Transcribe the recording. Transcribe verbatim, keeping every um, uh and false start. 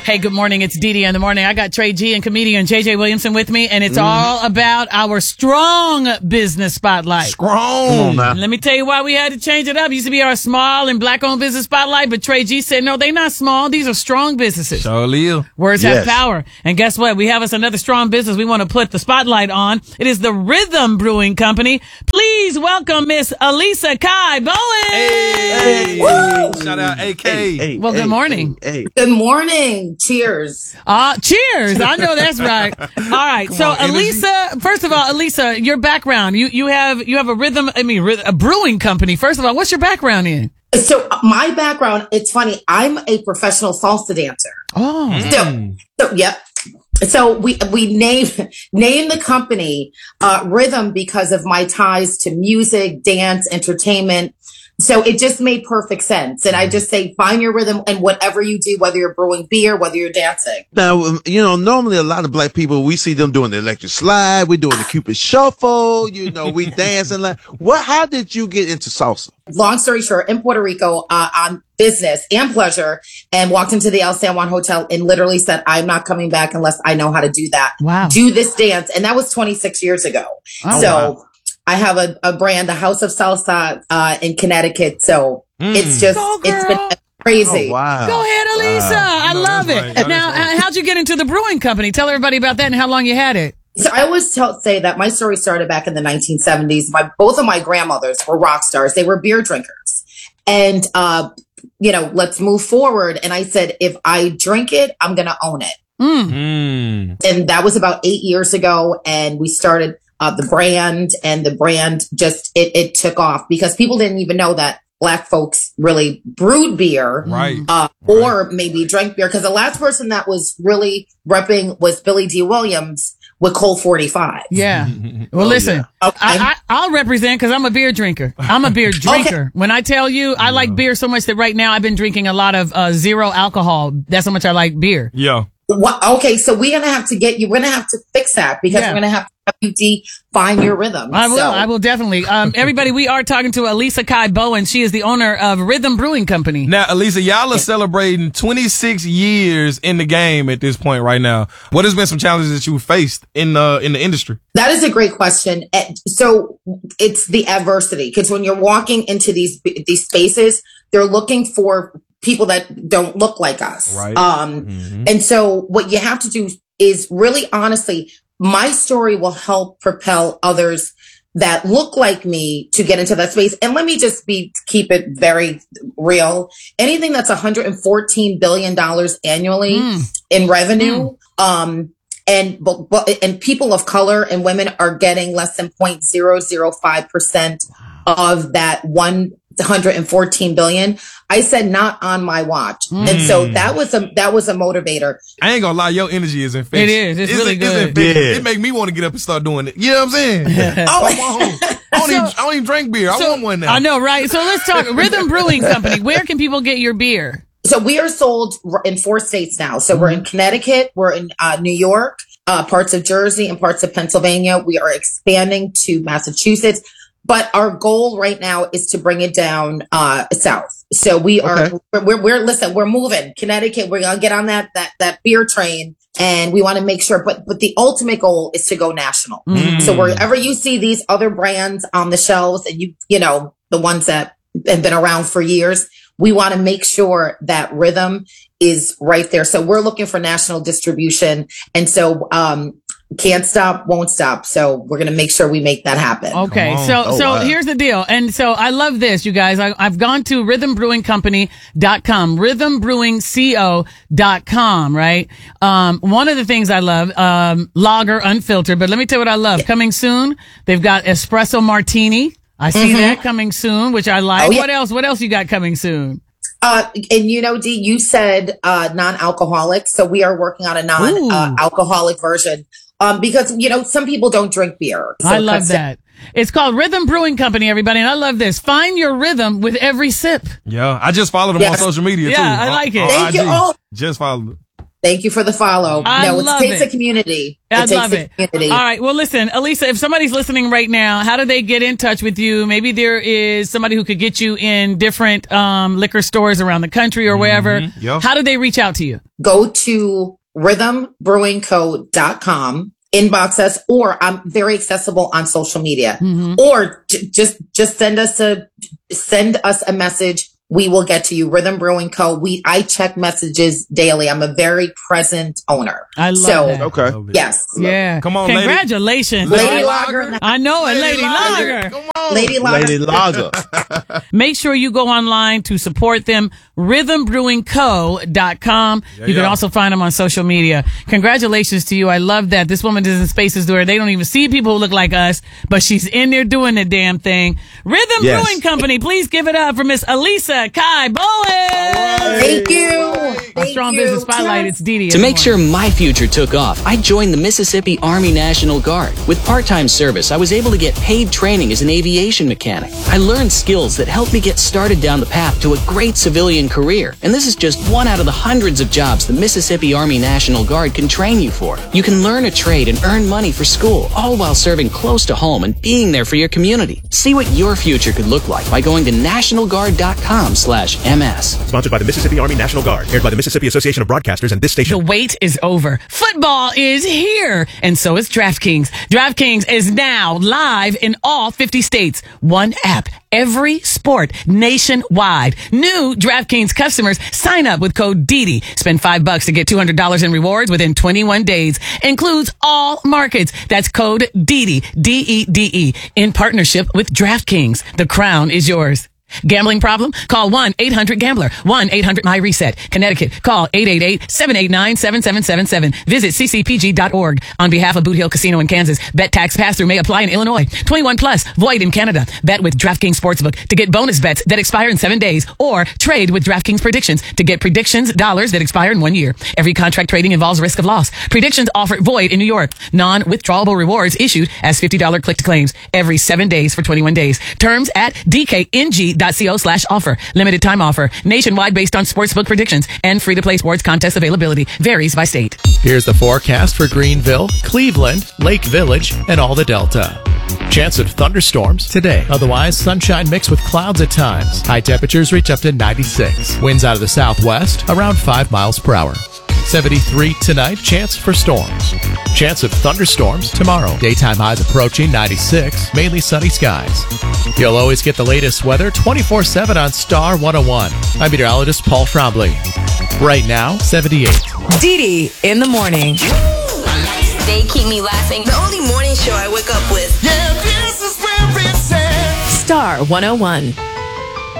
Hey, good morning. It's Dee Dee in the morning. I got Trey G and comedian J J Williamson with me, and it's mm. all about our strong business spotlight. Strong. Let me tell you why we had to change it up. It used to be our small and black-owned business spotlight, but Trey G said, no, they're not small. These are strong businesses. Surely. Words yes. have power. And guess what? We have us another strong business we want to put the spotlight on. It is the Rhythm Brewing Company. Please welcome Miss Elisa Kai Bowen. Hey. Woo. Shout out A K. Hey, hey, well, good hey, morning. Hey, hey. Good morning. Cheers. Uh, cheers. I know that's right. All right. Come so, on, Elisa, first of all, Elisa, your background, you, you have, you have a rhythm, I mean, a brewing company. First of all, what's your background in? So my background, it's funny. I'm a professional salsa dancer. Oh. Mm. So, so yep. So we, we named, named the company, uh, Rhythm because of my ties to music, dance, entertainment. So it just made perfect sense. And I just say, find your rhythm and whatever you do, whether you're brewing beer, whether you're dancing. Now, um, you know, normally a lot of black people, we see them doing the electric slide. We're doing the Cupid shuffle. You know, we dancing. Like, what, how did you get into salsa? Long story short, in Puerto Rico, uh, on business and pleasure, and walked into the El San Juan Hotel and literally said, I'm not coming back unless I know how to do that. Wow. Do this dance. And that was twenty-six years ago. Oh, so wow. I have a, a brand, the House of Salsa, uh, in Connecticut. So mm. it's just, Go, it's been crazy. Oh, wow. Go ahead, Elisa. Wow. I No, love that's it. right. No, Now, that's right. how'd you get into the brewing company? Tell everybody about that and how long you had it. So I always tell, say that my story started back in the nineteen seventies. My, both of my grandmothers were rock stars. They were beer drinkers. And, uh, you know, let's move forward. And I said, if I drink it, I'm going to own it. Mm. Mm. And that was about eight years ago. And we started uh, the brand, and the brand just, it, it took off because people didn't even know that Black folks really brewed beer. Right. Uh, or maybe drank beer. Because the last person that was really repping was Billy D. Williams with Colt forty-five. Yeah. Well, Oh, listen, yeah. Okay. I, I, I'll represent because I'm a beer drinker. I'm a beer drinker. When I tell you I like beer so much that right now I've been drinking a lot of uh, zero alcohol. That's how much I like beer. Yeah. What, okay, so we're gonna have to get you. We're gonna have to fix that because Yeah. we're gonna have to have you define your rhythm. I will. So, I will definitely. Um, everybody, we are talking to Elisa Kai Bowen. She is the owner of Rhythm Brewing Company. Now, Elisa, y'all are celebrating twenty-six years in the game at this point right now. What has been some challenges that you faced in the in the industry? That is a great question. And so it's the adversity because when you're walking into these these spaces, they're looking for people that don't look like us. Right. Um, Mm-hmm. and so what you have to do is really honestly, my story will help propel others that look like me to get into that space. And let me just be, keep it very real. Anything that's one hundred fourteen billion dollars annually Mm. in revenue, um, and, but, but, and people of color and women are getting less than zero point zero zero five percent of that one hundred fourteen billion. I said not on my watch. Mm. And so that was a, that was a motivator. I ain't gonna lie, your energy is infectious. It is. It's really good. infectious. Yeah. It make me want to get up and start doing it. You know what I'm saying? Oh, Come on. I don't, even, I don't even drink beer. I So- want one now. I know, right? So let's talk Rhythm Brewing Company. Where can people get your beer? so we are sold in four states now. So we're in Connecticut, we're in uh, New York, uh, parts of Jersey and parts of Pennsylvania. We are expanding to Massachusetts. But our goal right now is to bring it down uh, south. So we are, Okay. we're, we're, we're, listen, we're moving. Connecticut, we're gonna get on that that that beer train, and we want to make sure. But but the ultimate goal is to go national. Mm. So wherever you see these other brands on the shelves, and you you know the ones that have been around for years, we want to make sure that Rhythm is right there. So we're looking for national distribution, and so um. Can't stop, won't stop. So we're going to make sure we make that happen. Okay, Come on. so Oh, so wow. here's the deal, and so I love this, you guys. I, I've gone to rhythm brewing company dot com, rhythm brewing co dot com, right? Um, one of the things I love, um, lager unfiltered, but let me tell you what I love. Coming soon, they've got espresso martini. I see Mhm. that coming soon, which I like. Oh, yeah. What else? What else you got coming soon? Uh, and you know, Dee, you said uh, non-alcoholic, so we are working on a non-alcoholic uh, version. Um, because you know, some people don't drink beer. So I love cuts that. It's called Rhythm Brewing Company, everybody, and I love this. Find your rhythm with every sip. Yeah, I just followed them Yes. on social media Yeah, too. I On- like it. on Thank you. I G. Oh. Just followed. Thank you for the follow. I no, love it takes it. a community. I it love takes it. a community. All right. Well, listen, Elisa, if somebody's listening right now, how do they get in touch with you? Maybe there is somebody who could get you in different um, liquor stores around the country or wherever. Mm-hmm. Yep. How do they reach out to you? Go to rhythm brewing co dot com, inbox us, or I'm very accessible on social media. Mm-hmm. Or j- just just send us a send us a message. We will get to you. Rhythm Brewing Co. We I check messages daily. I'm a very present owner. I love so, that. Okay. Yes. Yeah. Come on, lady. Congratulations. Lady Lager. Lager. I know it, Lady Lager. Come on. Lady Lager. Lady Lager. Make sure you go online to support them, rhythm brewing co dot com. Yeah, you can yeah. also find them on social media. Congratulations to you. I love that. This woman is in spaces where they don't even see people who look like us, but she's in there doing the damn thing. Rhythm Yes. Brewing Company, please give it up for Miss Elisa Kai Bowen. Thank you. A Thank strong you. business spotlight. It's Dee Dee. To in the make sure morning. my future took off, I joined the Mississippi Army National Guard. With part-time service, I was able to get paid training as an aviation mechanic. I learned skills that helped me get started down the path to a great civilian career. And this is just one out of the hundreds of jobs the Mississippi Army National Guard can train you for. You can learn a trade and earn money for school, all while serving close to home and being there for your community. See what your future could look like by going to national guard dot com slash M S. Sponsored by the Mississippi Army National Guard. Aired by the Mississippi Association of Broadcasters and this The station. wait is over. Football is here. And so is DraftKings. DraftKings is now live in all fifty states. One app, every sport, nationwide. New DraftKings customers sign up with code D D. Spend five bucks to get two hundred dollars in rewards within twenty-one days. Includes all markets. That's code D D, D E D E, in partnership with DraftKings. The crown is yours. Gambling problem? Call one eight hundred gambler. one eight hundred my reset. Connecticut. Call eight eight eight, seven eight nine, seven seven seven seven. Visit c c p g dot org. On behalf of Boot Hill Casino in Kansas, bet tax pass-through may apply in Illinois. twenty-one plus, void in Canada. Bet with DraftKings Sportsbook to get bonus bets that expire in seven days, or trade with DraftKings Predictions to get predictions dollars that expire in one year. Every contract trading involves risk of loss. Predictions offer void in New York. Non-withdrawable rewards issued as fifty dollars click to claims every seven days for twenty-one days. Terms at d k n g dot co slash offer. Limited time offer. Nationwide based on sportsbook predictions and free-to-play sports contest availability. Varies by state. Here's the forecast for Greenville, Cleveland, Lake Village, and all the Delta. Chance of thunderstorms today. Otherwise, sunshine mixed with clouds at times. High temperatures reach up to ninety-six. Winds out of the southwest around five miles per hour. seventy-three tonight. Chance for storms. Chance of thunderstorms tomorrow. Daytime highs approaching ninety-six. Mainly sunny skies. You'll always get the latest weather twenty-four seven on Star one oh one. I'm meteorologist Paul Trombley. Right now, seventy-eight. Dee Dee in the morning. They keep me laughing. The only morning show I wake up with. Star one oh one.